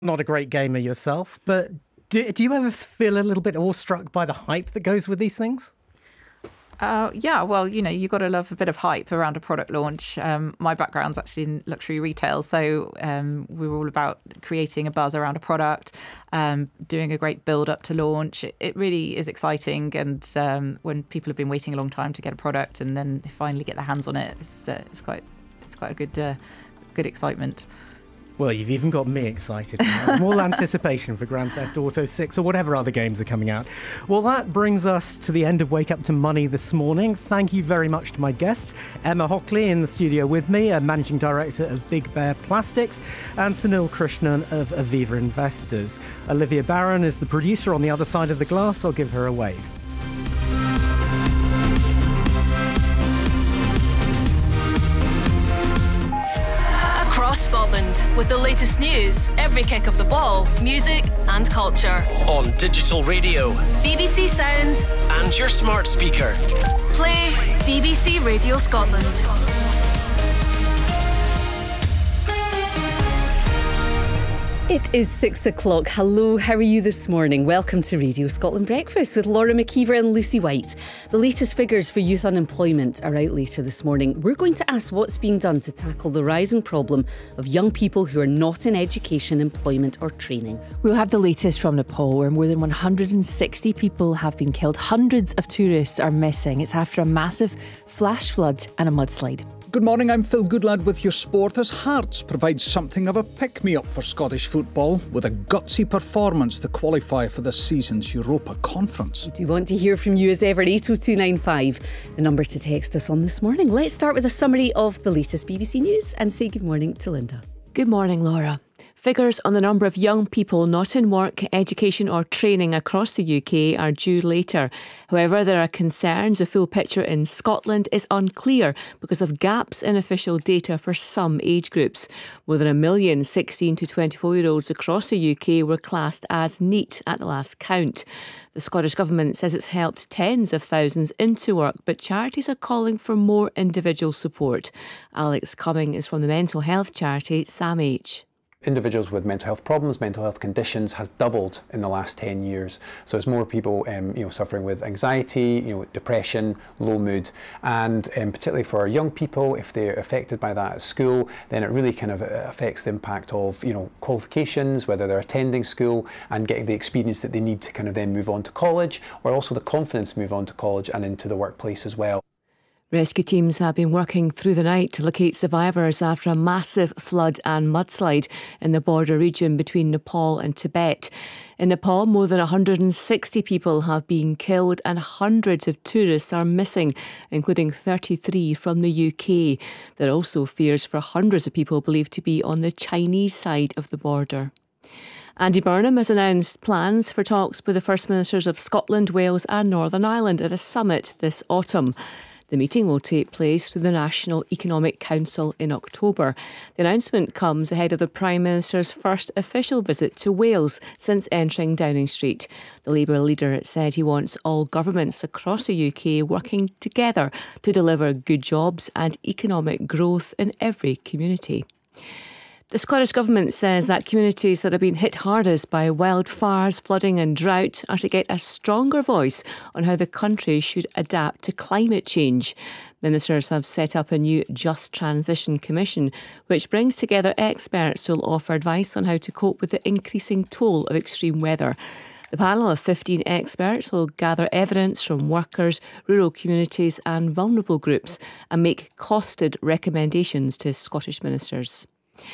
Not a great gamer yourself, but do you ever feel a little bit awestruck by the hype that goes with these things? Yeah, well, you've got to love a bit of hype around a product launch. My background's actually in luxury retail, so we were all about creating a buzz around a product, doing a great build up to launch. It really is exciting, and when people have been waiting a long time to get a product and then finally get their hands on it, it's quite a good excitement. Well, you've even got me excited now. More anticipation for Grand Theft Auto 6 or whatever other games are coming out. Well, that brings us to the end of Wake Up to Money this morning. Thank you very much to my guests, Emma Hockley in the studio with me, Managing Director of Big Bear Plastics, and Sunil Krishnan of Aviva Investors. Olivia Barron is the producer on the other side of the glass. I'll give her a wave. Scotland, with the latest news, every kick of the ball, music and culture. On digital radio, BBC Sounds and your smart speaker. Play BBC Radio Scotland. It is 6 o'clock. Hello, how are you this morning? Welcome to Radio Scotland Breakfast with Laura McKeever and Lucy White. The latest figures for youth unemployment are out later this morning. We're going to ask what's being done to tackle the rising problem of young people who are not in education, employment or training. We'll have the latest from Nepal, where more than 160 people have been killed. Hundreds of tourists are missing. It's after a massive flash flood and a mudslide. Good morning, I'm Phil Goodlad with your sport as Hearts provides something of a pick-me-up for Scottish football with a gutsy performance to qualify for this season's Europa Conference. We do want to hear from you as ever, 80295, the number to text us on this morning. Let's start with a summary of the latest BBC News and say good morning to Linda. Good morning, Laura. Figures on the number of young people not in work, education or training across the UK are due later. However, there are concerns the full picture in Scotland is unclear because of gaps in official data for some age groups. More than 1 million 16 to 24-year-olds across the UK were classed as NEET at the last count. The Scottish Government says it's helped tens of thousands into work, but charities are calling for more individual support. Alex Cumming is from the mental health charity SAMH. Individuals with mental health problems, mental health conditions has doubled in the last 10 years. So it's more people suffering with anxiety, depression, low mood. And particularly for young people, if they're affected by that at school, then it really kind of affects the impact of qualifications, whether they're attending school and getting the experience that they need to kind of then move on to college, or also the confidence to move on to college and into the workplace as well. Rescue teams have been working through the night to locate survivors after a massive flood and mudslide in the border region between Nepal and Tibet. In Nepal, more than 160 people have been killed and hundreds of tourists are missing, including 33 from the UK. There are also fears for hundreds of people believed to be on the Chinese side of the border. Andy Burnham has announced plans for talks with the First Ministers of Scotland, Wales and Northern Ireland at a summit this autumn. The meeting will take place through the National Economic Council in October. The announcement comes ahead of the Prime Minister's first official visit to Wales since entering Downing Street. The Labour leader said he wants all governments across the UK working together to deliver good jobs and economic growth in every community. The Scottish Government says that communities that have been hit hardest by wildfires, flooding and drought are to get a stronger voice on how the country should adapt to climate change. Ministers have set up a new Just Transition Commission, which brings together experts who will offer advice on how to cope with the increasing toll of extreme weather. The panel of 15 experts will gather evidence from workers, rural communities and vulnerable groups and make costed recommendations to Scottish ministers.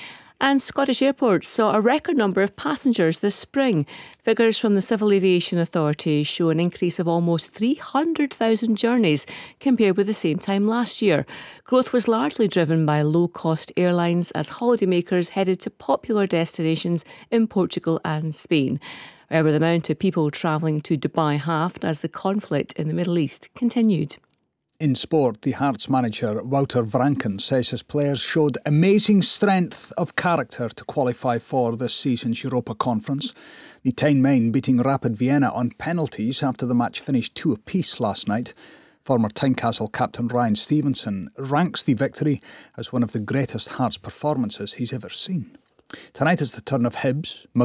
And Scottish airports saw a record number of passengers this spring. Figures from the Civil Aviation Authority show an increase of almost 300,000 journeys compared with the same time last year. Growth was largely driven by low-cost airlines as holidaymakers headed to popular destinations in Portugal and Spain. However, the amount of people travelling to Dubai halved as the conflict in the Middle East continued. In sport, the Hearts manager Wouter Vranken says his players showed amazing strength of character to qualify for this season's Europa Conference. The 10 men beating Rapid Vienna on penalties after the match finished 2 apiece last night. Former Tynecastle captain Ryan Stevenson ranks the victory as one of the greatest Hearts performances he's ever seen. Tonight is the turn of Hibs.